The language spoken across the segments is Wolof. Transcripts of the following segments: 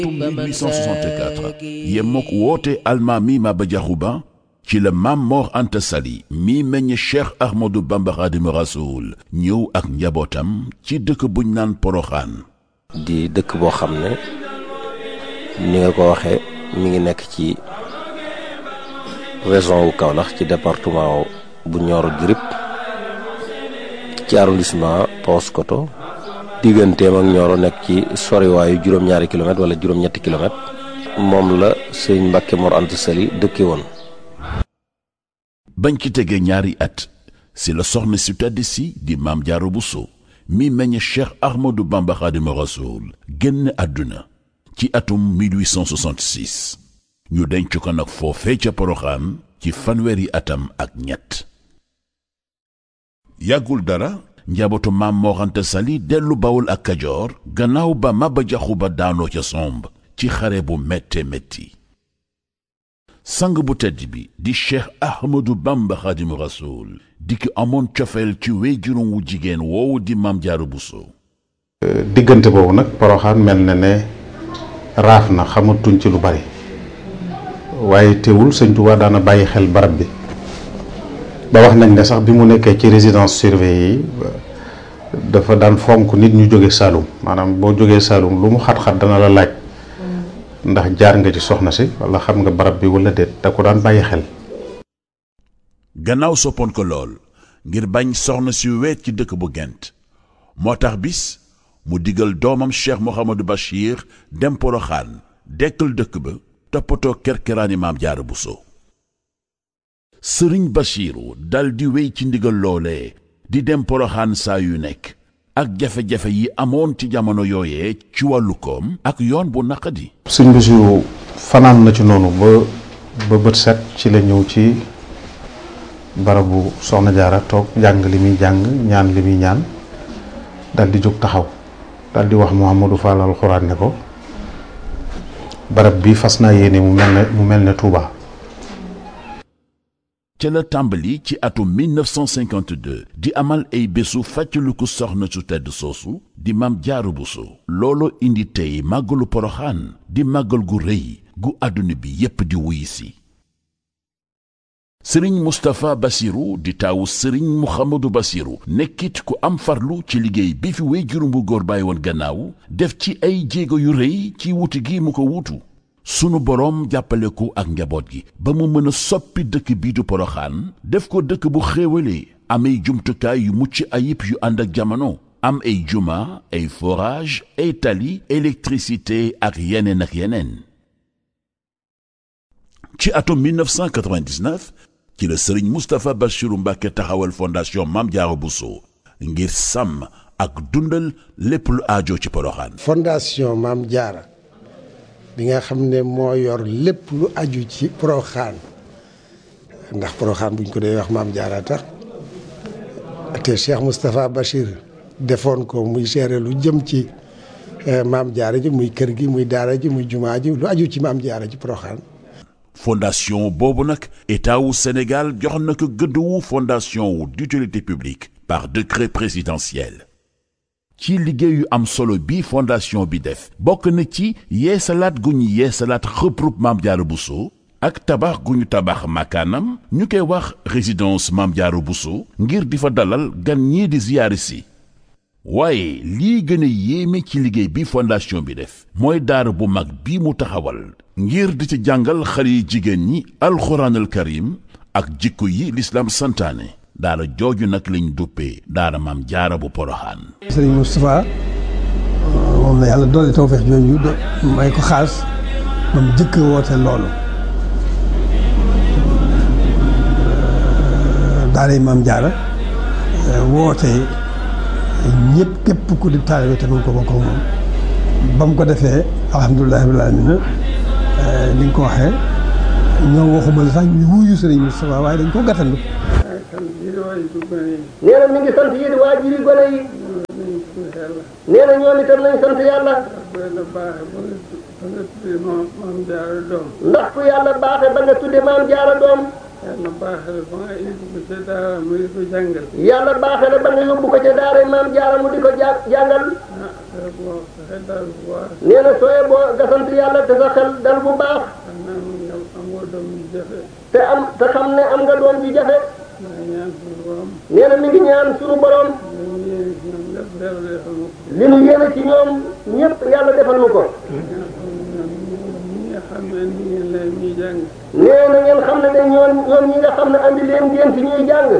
1864 yemmook woote almaami Maba Diakhou Ba ci la Maam Mor Anta Sali mi meññ Cheikh Ahmadou Bamba Khadimu Rasoul ñëw ak njabootam ci dëkk buñ naan Poroxaan di dëkk boo xam ne ni nga ko waxee mi ngi nekk ci région wu Kaolack ci département bu Nioro du Rip ci arrondissement Paoskoto digganteem ak Nioro nekk ci soriwaayu juróom-ñaari kilomètre wala juróom-ñetti kilomètre moom la sëñ Mbàkke Mor Anta Sali dëkke woon. bañ ci tegee ñaari at si la soxna si tedd si di Maam Jaara Buso mi meññ Cheikh Ahmadou Bamba Khadimu Rasoul génn àdduna ci atum 1866 ñu denc ko nag foofee ca Poroxaan ci fanweeri atam ak ñett yàggul dara njabootu Maam Mor Anta Sali dellu Bawol ak Kajoor gannaaw ba Maba Diakhou Ba daanoo ca somb ci xare bu métte métti sang bu tedd bi di Cheikh Ahmadou Bamba Khadimu Rasoul di ki amoon cofeel ci wéyjuram wu jigéen woowu di Maam Jaara Buso diggante boobu nag Poroxaan mel na ne raaf na xamatuñ ci lu bari waaye teewul sëñ Tuubaa daana bàyyi xel barab bi ba wax nañ ne sax bi mu nekkee ci résidence surveillée yi dafa daan fonk nit ñu jóge Saalum maanaam boo jógee Saalum lu mu xat-xat dana la laaj ndax jaar nga ci soxna si wala xam nga barab bi wala déet da ko daan bàyyi xel. gannaaw soppoon ko lool ngir bañ soxna si weet ci dëkk bu Gent moo tax bis mu digal doomam Cheikh Mouhamadou Bachir dem Poroxaan dekkal dëkk ba toppatoo kerkeraani Maam Jaara Buso sëriñ Bachiru dal di wéy ci ndigal loolee di dem Poroxaan saa yu nekk ak jafe-jafe yi amoon ci jamono yooyee ci wàllu koom ak yoon bu naqadi. sëñ Bachiru fanaan na ci noonu ba bët set ci la ñëw ci barabu soxna Jaara toog jàng li muy jàng ñaan li muy ñaan dal di jóg taxaw dal di wax Mouhamadou Fall alxuraan ne ko barab bi fas naa yéene mu mel ne Touba. ca la tàmbali ci atum 1952 di amal ay bésu fàttaliku soxna su tedd soosu di Maam Jaara Buso looloo indi tey màggalu Poroxaan di màggal gu rëy gu àdduna bi yépp di wuy si sëriñ Moustapha Bassirou di taawu sëriñ Mouhamadou Bassirou nekkit ku am farlu ci liggéey bi fi wéyjuram bu góor bàyyi woon gannaaw def ci ay jéego yu rëy ci wuti gi mu ko wutu sunu boroom jàppale ko ak njaboot gi ba mu mën a soppi dëkk bii du Poroxaan def ko dëkk bu xéewalee am ay jumtukaay yu mucc ayib yu ànd ak jamono am ay juma ay forage ay tali électricité ak yeneen ci atum 1999 ci la sëriñ Moustapha Bassirou Mbacké taxawal fondation Maam Jaara Buso ngir sàmm ak dundal lépp lu aajo ci Poroxaan. fondation Maam Jaara bi nga xam ne moo yor lépp lu aju ci Poroxaan ndax Poroxaan buñ ko dee wax Maam Jaara tax te Cheikh Moustapha Bachir defoon ko muy gérer lu jëm ci Maam Jaara ji muy kër gi muy daara ji muy jumaa ji lu aju ci Maam Jaara ci Poroxaan. fondation boobu nag état wu Sénégal jox na ko gëdd wu fondation wu d'utilité publique par décret présidentiel. ci liggéey yu am solo bi fondation bi def bokk na ci yeesalaat gu ñu yeesalaat xëprub Maam Jaara Buso ak tabax gu ñu tabax makaanam ñu koy wax résidence Maam Jaara Buso ngir di fa dalal gan ñii di ziyaari si waaye lii gën a yéeme ci liggéey bi fondation bi def mooy daara bu mag bi mu taxawal ngir di ci jàngal xale yi jigéen ñi alxuraanal karim ak jikko yi lislaam santaane daara jooju nag lañ duppee daara Maam Jaara bu Poroxaan. sëriñ Moustapha moom la yàlla doole tawfeex jooju may ko xaas ba mu jëkk woote loolu daara Maam Jaara woote ñëpp képp ku di taalibe te mën ko bokk moom ba mu ko defee alhamdulilah rabbil aalamiina ni nga ko waxee ñoo waxuma la sax ñu wuyu sëriñ Moustapha waaye dañ ko gàttandu. nee na mi ngi sant yéen waajur yi gone yi. nee na ñoom itam lañ sant yàlla. ndax ku yàlla baaxe ba nga tudde Maam Jaara doom. yàlla baaxe la ba nga yóbbu ko ca daara mu di ko jàngal. yàlla baaxe la ba nga yóbbu ko ca daara Maam Jaara mu di ko jàngal. nee na sooy boo nga sant yàlla te sa xel dal bu baax te xam ne am nga doom ji jafe nee na mi ngi ñaan suñu borom li nu yéene ci ñoom ñëpp yàlla defal nu ko nee na ngeen xam ne de ñoom ñi nga xam ne andi leen ngeen fi ñuy jàng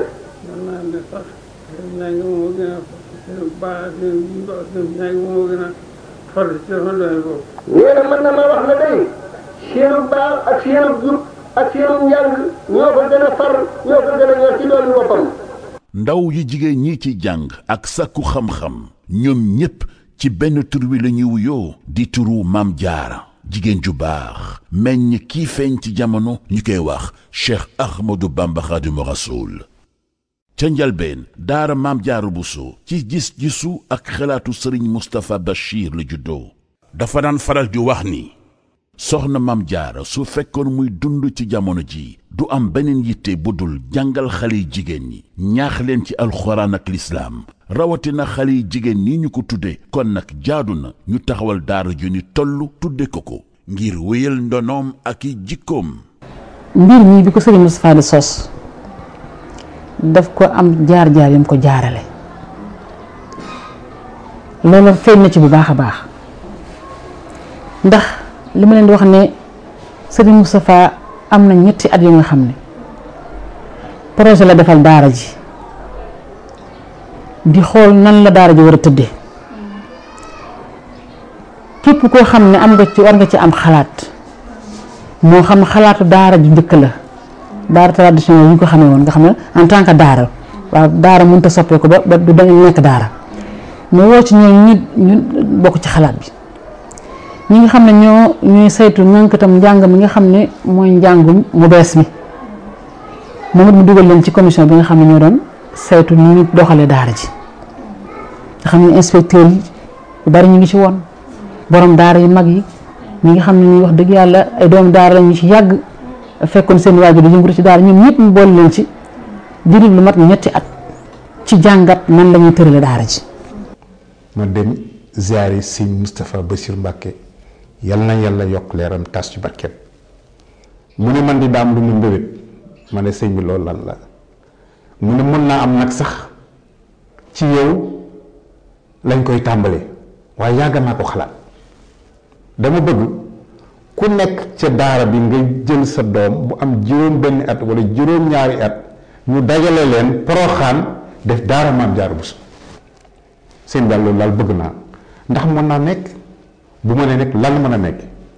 nee na mën na ma wax na day seenu baax ak seenu jub ak seenu njàng ñoo ko gën a far ñoo ko gën a ñor ci doon boppam. ndaw yi jigéen ñi ci jàng ak sakku xam-xam ñoom ñépp ci benn tur wi la ñuy wuyoo di turu Maam Jaara jigéen ju baax meññ kii feeñ ci jamono ñu koy wax Cheikh Ahmadou Bamba Khadimu Rasoul ca njalbeen daara Maam Jaara Buso ci gis-gisu ak xalaatu Sëriñ Moustapha Bachir la juddoo dafa daan faral di wax ni soxna Maam Jaara su fekkoon muy dund ci jamono ji du am beneen yitte bu dul jàngal xale yi jigéen ñi ñaax leen ci alxuraan ak lislaam rawatina xale yi jigéen ñi ñu ko tudde kon nag jaadu na ñu taxawal daara ju ni toll tudde ko ngir wéyal ndonoom ak i jikkoom. mbir mi bi ko Sëriñ Moustapha di sos daf ko am jaar-jaar yam ko jaarale loolu feeñ na ci bu baax a baax ndax li ma leen di wax ne Sëriñ Moustapha am na ñetti at yu nga xam ne projet la defal daara ji di xool nan la daara ji war a tëddee képp koo xam ne am nga ci war nga ci am xalaat moo xam xalaatu daara ju njëkk la daara traditionnel yi ñu ko xamee woon nga xam ne en tant que daara waaw daara mënut a soppeeku ba du da nekk daara mu woo ci ñooñu ñu bokk ci xalaat bi ñi nga xam ne ñooy saytu nankatam njàng mi nga xam ne mooy njàngum mu bees mi moom it mu dugal leen ci commission bi nga xam ne ñoo doon saytu ni ñu doxalee daara ji nga xam ne inspecteur yi yu bari ñu ngi ci woon borom daara yu mag yi ñi nga xam ne ñuy wax dëgg yàlla ay doomu daara la ñu ci yàgg fekkoon seen waajur di yëngatu ci daara ñoom ñëpp mu boole leen ci diiru lu mat ñetti at ci jàngat nan la ñuy tërale daara ji. ma dem ziyaari sëñ Moustapha Bassir Mbacke yal na yàlla yokk leeram tas ci barkeem mu ne man di daam lu mu mbébét ma ne sëñ bi loolu lan la mu ne mën naa am nag sax ci yow lañ koy tàmbalee waaye yàgg naa ko xalaat dama bëgg ku nekk ca daara bi nga jël sa doom bu am juróom benn at wala juróom ñaari at ñu dajale leen Poroxaan def daara Maam Jaara Buso seen daal loolu daal bëgg naa ndax mën naa nekk bu ma nee nekk lan mën a nekk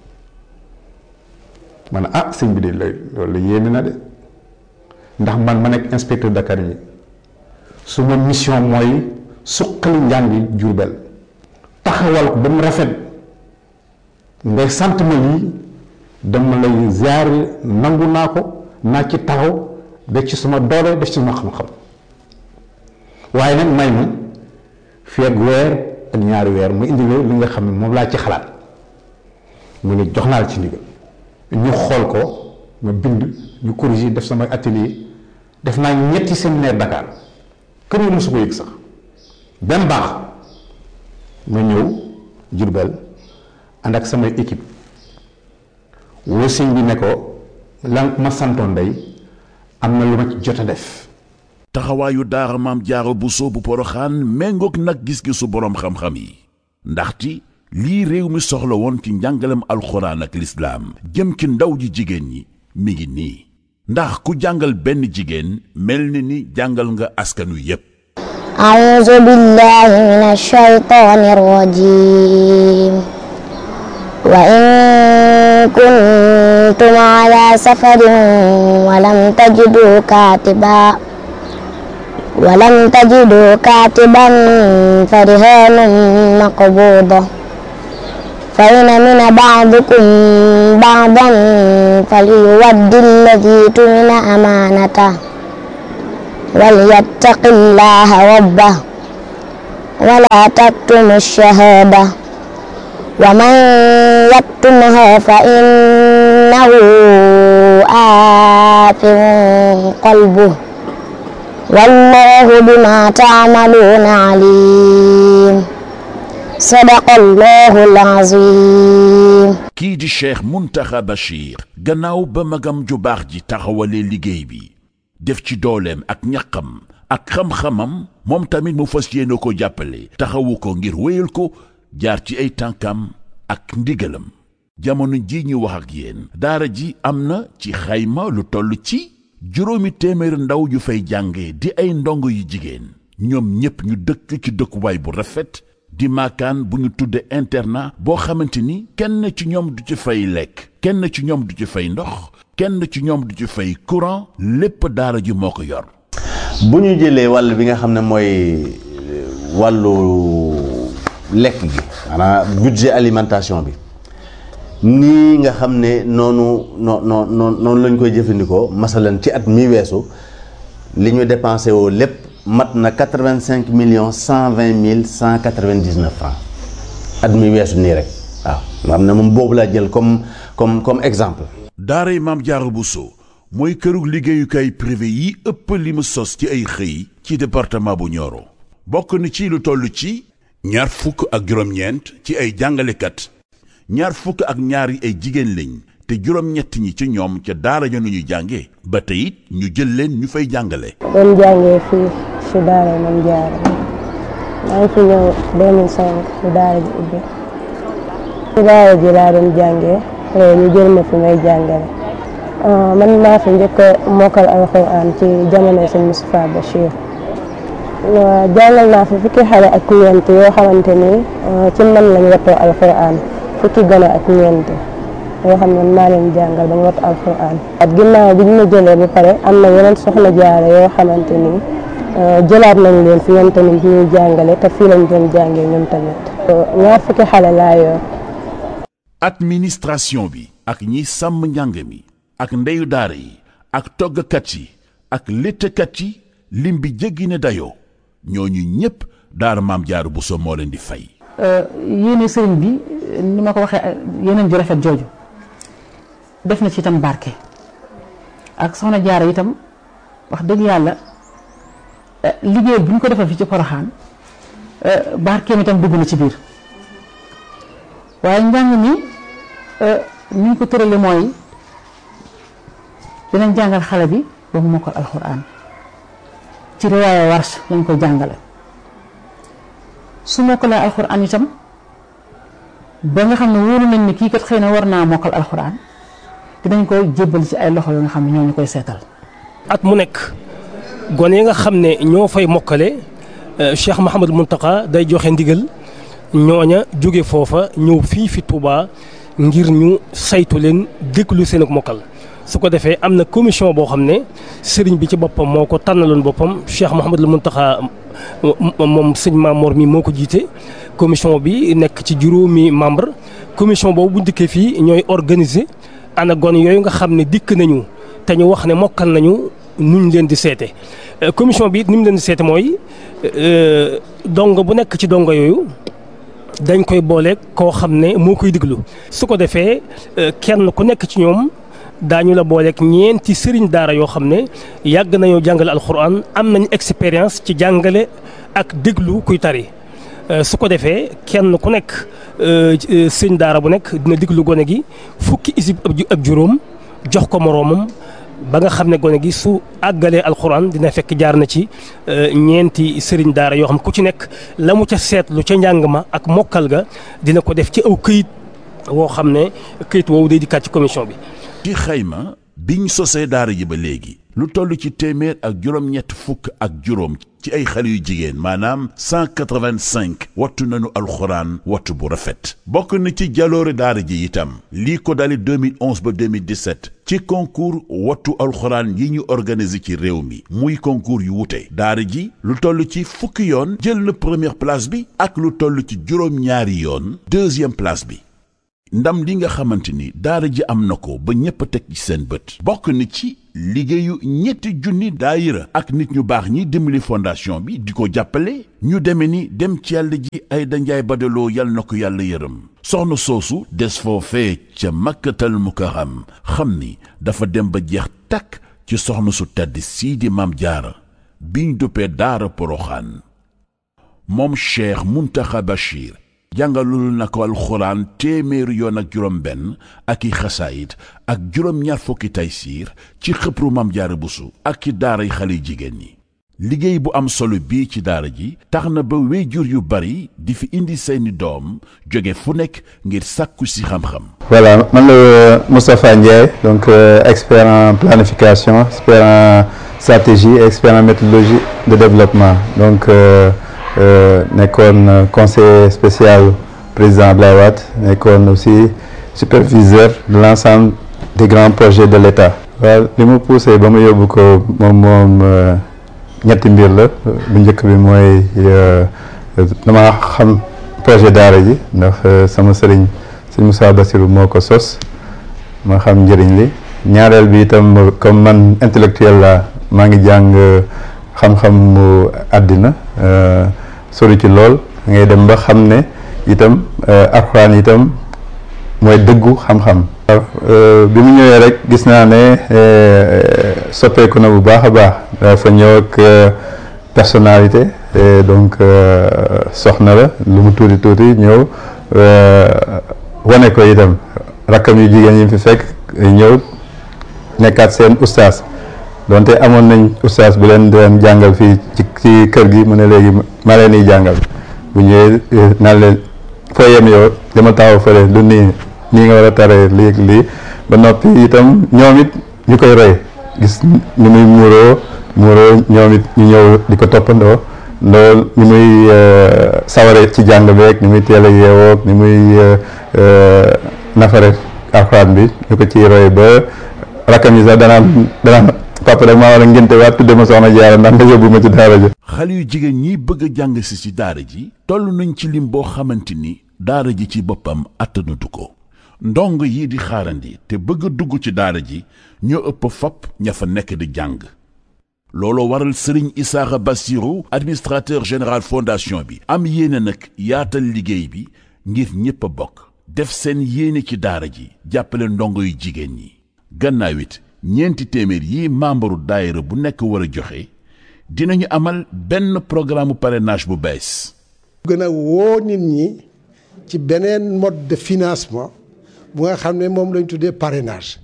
ma ne ah sëñ bi de loolu yéeme na de ndax man ma nekk inspecteur Dakar yi suma mission mooy suqali njàngi Jurbel taxawal ko ba mu rafet ngay sant ma lii dama lay ziar nangu naa ko naa ci taxaw def ci suma doole def ci suma xam-xam waaye nag may ma fii ak weer ak ñaari weer mu indi li nga xam ne moom laa ci xalaat mu ne jox naa la ci ndigal ñu xool ko ma bind ñu corriger def sama atelier def naa ñetti séminaire Dakar kër yi mosu ko yëg sax benn baax ma ñëw Jurbel ànd ak samay équipe woo sëñ bi ne ko lan ma santoon day am na lu ma ci jot a def. taxawaayu daara Maam Jaara Buso bu Poroxaan méngoog nag gis-gisu boroom xam-xam yi ndaxte lii réew mi soxla woon ci njàngalem alxuraan ak lislaam jëm ci ndaw ji jigéen ñi mi ngi nii ndax ku jàngal benn jigéen mel ni jàngal nga askanu yépp. a'uuzu billaahi mina shaytaani rajiim wa in kuntum alaa safarin wa lam tajiduu kaatiban farihaanun maqbuuda fa in amina ba'dukum ba'dan falyuwaddi alladii tumina amaanatahu walyattaqi llaaha rabbahu wa laa taktumu shahaada wa man yaktumha fa innahu aathim qalbuhu wallaahu bimaa ta'maluuna aliim sadaqallahul azim. kii di Cheikh Mountakha Bachir gannaaw ba magam ju baax ji taxawalee liggéey bi def ci dooleem ak ñaqam ak xam-xamam moom tamit mu fas yéene ko jàppale taxawu ko ngir wéyal ko jaar ci ay tànkam ak ndigalam. jamono ji ñu wax ak yéen daara ji am na ci xayma lu toll ci 700 ndaw yu fay jànge di ay ndongo yu jigéen ñoom ñépp ñu dëkk ci dëkkuwaay bu rafet di maakaan bu ñu tudde internat boo xamante ni kenn ci ñoom du ci fay lekk kenn ci ñoom du ci fay ndox kenn ci ñoom du ci fay courant lépp daara ji moo ko yor. bu ñu jëlee wàll bi nga xam ne mooy wàllu lekk gi maanaam budget alimentation bi nii nga xam ne noonu lañ koy jëfandikoo masalan ci at mi weesu li ñu dépensé woo lépp mat na 85 millions 120 mille 199 francs at mi weesu nii rek waaw nga xam ne moom boobu laa jël comme exemple. daaray Maam Jaara Buso mooy kërug liggéeyukaay privé yi ëpp li mu sos ci ay xëy ci département bu Nioro bokk na ci lu toll ci 229 ci ay jàngalekat 22 yi ay jigéen lañ te 7 ñi ci ñoom ca daara ja nu ñu jànge ba tey it ñu jël leen ñu fay jàngale. doon jàngee fii ci daara Maam Jaara maa ngi fi ñëw 2005 ci daara ji ubbi ci daara ji laa doon jàngee ñu jël ma fi may jàngale. man maa fi njëkk a mokkal alxuraan ci jamono sëñ Moustapha Bachir jàngal naa fi fukki xale ak ñeent yoo xamante ni ci man lañ wattoo alxuraan fukki gone ak ñeent yoo xam ne maa leen jàngal ba ñu wattu alxuraan. at ginnaaw bi ñu ma jëlee ba pare am na yeneen soxna jaare yoo xamante ni jëlaat nañ leen fi ñoom tamit ñuy jàngale te fii lañ doon jàngee ñoom tamit 2 fukki xale laa yor. administration bi ak ñi sàmm njàng mi ak ndeyu daara yi ak toggkat yi ak léttkat yi lim bi jéggi ne dayoo ñooñu ñépp daara Maam Jaara Buso moo leen di fay. yéene sëriñ bi ni ma ko waxee yeneen ju rafet jooju def na ci itam barke ak soxna Jaara itam wax dëgg yàlla liggéey bu ñu ko defal fi ci Poroxaan barkeem itam dugg na ci biir waaye njàng mi ni ñu ko tërale mooy dinañ jàngal xale bi ba mu mokkal alxuraan ci riwaaya Warsh dañ ko jàngale su mokkalee alxuraan itam ba nga xam ne wóolu nañ ni kii kat xëy na war naa mokkal alxuraan dinañ ko jébbal ci ay loxo yoo nga xam ne ñoo ñu koy seetal. at mu nekk gone yi nga xam ne ñoo fay mokkale Cheikh Mouhamadou Mountakha day joxe ndigal ñooña jóge foofa ñëw fii fi Touba ngir ñu saytu leen déglu seen ak mokkal. su ko defee am na commission boo xam ne sëriñ bi ci boppam moo ko tànnaloon boppam Cheikh Mouhamadou Mountakha moom sëñ Mamor mi moo ko jiite commission bi nekk ci 5 membre commission boobu bu dikkee fii ñooy organiser ana gone yooyu nga xam ne dikk nañu te ñu wax ne mokkal nañu nuñ leen di seete commission bi it ni mu leen di seete mooy dongo bu nekk ci dongo yooyu dañ koy boole koo xam ne moo koy diglu su ko defee kenn ku nekk ci ñoom daañu la booleeg ñeenti sëriñ daara yoo xam ne yàgg nañoo jàngale alxuraan am nañ expérience ci jàngale ak déglu kuy tari su ko defee kenn ku nekk sëriñ daara bu nekk dina déglu gone gi fukki isib ak juróom jox ko moroomam ba nga xam ne gone gi su àggalee alxuraan dina fekk jaar na ci ñeenti sëriñ daara yoo xam ku ci nekk la mu ca seetlu ca njàng ma ak mokkal ga dina ko def ci aw këyit woo xam ne këyit woowu day dikkaat ci commission bi. ci xayma biñ sosee daara ji ba léegi lu toll ci 175 ci ay xale yu jigéen maanaam 185 wattu nañu alxuraan wattu bu rafet bokk na ci jaloore daara ji itam lii ko dali 2011 ba 2017 ci concours wattu alxuraan yi ñu organiser ci réew mi muy concours yu wute daara ji lu toll ci fukki yoon jël na première place bi ak lu toll ci juróom-ñaari yoon deuxième place bi ndam li nga xamante ni daara ji am na ko ba ñépp a teg ci seen bët bokk na ci liggéeyu 7,000 daayira ak nit ñu baax ñi dimbali fondation bi di ko jàppale ñu deme ni dem ci yàlla ji Ayda Njaay Badaloo yal na ko yàlla yërëm soxna soosu des foofee ca Makkatal Mukarram xam ni dafa dem ba jeex takk ci soxna su tedd sii di Maam Jaara biñ duppee daara Poroxaan moom Cheikh Mountakha Bachir jàngalul na ko alxuraan téeméeri yoon ak juróom benn ak i xasaayit ak juróom-ñaar fukki taysiir ci xëpru Maam Jaara Buso ak ci daaray xale jigéen ñi. liggéey bu am solo bii ci daara ji tax na ba wéyjur yu bari di fi indi seeni doom jóge fu nekk ngir sàkku si xam-xam. Voilà, man la Moustapha Ndiaye, donc expert en planification, expert en stratégie et expert en méthodologie de développement. Donc nekkoon conseiller spécial président Abdoulaye Wade, nekkoon aussi superviseur de l'ensemble des grands projets de l'État. waaw li ma poussé ba ma yóbbu ko moom ñetti mbir la bu njëkk bi mooy dama xam projet daara ji ndax sama sëriñ Moussa Bassirou moo ko sos ma xam njëriñ li ñaareel bi itam comme man intellectuel la maa ngi jàng xam-xam mu àddina sori ci lool ngay dem ba xam ne itam alxuraan itam mooy dëggu xam-xam. bi mu ñëwee rek gis naa ne soppeeku na bu baax a baax dafa ñëw ak personnalité donc soxna la lu mu tuuti tuuti ñëw wane ko itam rakkam yu jigéen yi fi fekk ñëw nekkaat seen ustaas donte amoon nañ ustaas bu leen doon jàngal fii ci kër gi mu ne léegi ma leen di jàngal bu ñëwee naan leen foo yem yow dama taxaw fële du nii nga war a taree lii ba noppi itam ñoom it ñu koy roy gis ni muy muuroo ñoom it ñu ñëw di ko toppandoo loolu ni muy saware ci jàng beeg ni muy teel a yeewoog ni muy nafare alxuraan bi ñu ko ciy roy ba rakkam yi sax danaan papa rek maa war a ngénte waat tudde ma soxna Jaara ndax nga yóbbu ma ci daara ji. xale yu jigéen ñi bëgg a jàng si ci daara ji toll nañ ci lim boo xamante ni daara ji ci boppam attanatu ko ndong yi di xaarandi te bëgg a dugg ci daara ji ñoo ëpp fopp ña fa nekk di jàng. looloo waral Serigne Issakha Bassirou administrateur général fondation bi am yéene nag yaatal liggéey bi ngir ñépp a bokk def seen yéene ci daara ji jàppale ndongo yu jigéen ñi. gannaaw it ñeenti téeméer yi membre daayira bu nekk war a joxe dinañu amal benn programme parrainage bu bees. gën a woo nit ñi ci beneen mode de financement bu nga xam ne moom lañ tuddee parrainage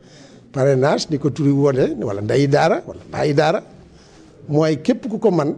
ni ko turi wone wala ndeyi daara wala bàyyi daara mooy képp ku ko man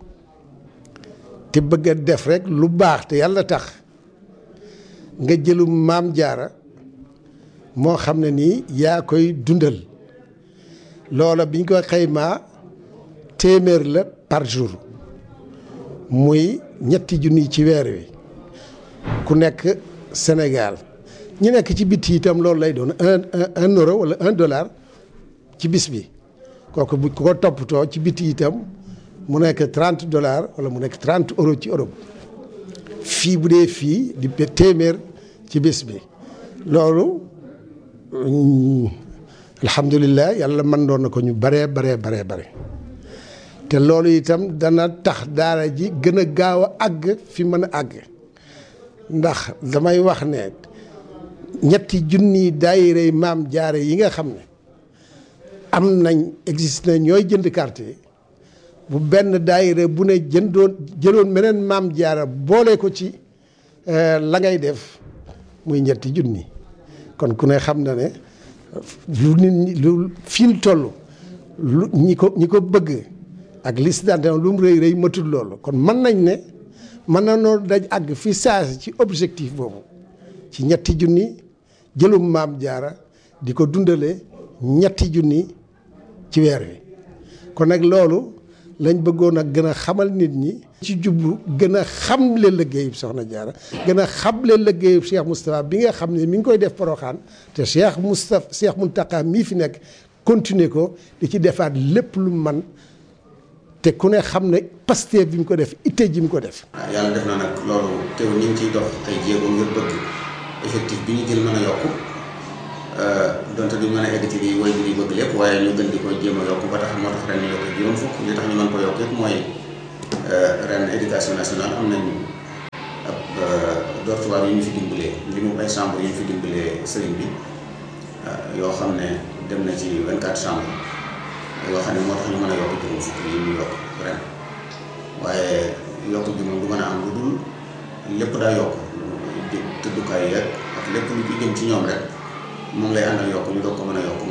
te bëgg a def rek lu baax te yàlla tax nga jëlum Maam Jaara moo xam ne nii yaa koy dundal loola biñ ko xaymaa téeméer la par jour muy ñetti junni ci weer wi ku nekk Sénégal ñi nekk ci biti itam loolu lay doon un euro wala $1 ci bis bi kooku bu ko toppatoo ci biti itam mu nekk $30 wala mu nekk 30 euros ci Europe fii bu dee fii di téeméer ci bis bi loolu alhamdulilah yàlla mën doon na ko ñu bare te loolu itam dana tax daara ji gën a gaaw a àgg fi mën a àgg ndax damay wax ne ñetti junni daayira Maam Jaara yi nga xam ne am nañ existe na ñooy jënd carte yi bu benn daayira bu ne jëloon meneen Maam Jaara boole ko ci la ngay def muy ñetti junni kon ku ne xam na ne lu nit ñi lu fiil toll lu ñi ko bëgg ak liste d'adhésion lu mu rëy matul loolu kon mën nañ ne mën na noo daj àgg fi saasi ci objectif boobu ci ñetti junni jëlum Maam Jaara di ko dundale ñetti junni ci weer wi kon nag loolu lañ bëggoon ak gën a xamal nit ñi ci jublu gën a xamle liggéeyub Soxna Jaara gën a xamle liggéeyub Cheikh Moustapha bi nga xam ne mi ngi koy def Porokhane te Cheikh Mountakha mii fi nekk continuer ko di ci defaat lépp lu man te ku ne xam ne Pastef bi mu ko def itte ji mu ko def. waaw yàlla def na nag loolu teew ñu ngi ciy dox ay jéego ngir bëgg effectif bi ñu jël mën a yokku donte duñ mën a egg ci li woy bi bëgg lépp waaye ñu gën di ko jéem a yokku ba tax moo tax ren ñu yokk juróom fukk li tax ñu mën ko yokk yëpp mooy ren éducation nationale am nañ ab dortoir yu ñu fi dimbalee li mu ay chambre yu ñu fi dimbalee sëriñ bi yoo xam ne dem na ci 24 chambres yoo xam ne moo tax ñu mën a yokk juróom fukk yi ñu yokk ren waaye yokk bi moom du mën a am lu dul lépp daa yokk tëddukaay yeeg ak lépp lu ci jëm ci ñoom rek moom lay àndal yokk ñu doog ko mën a yokk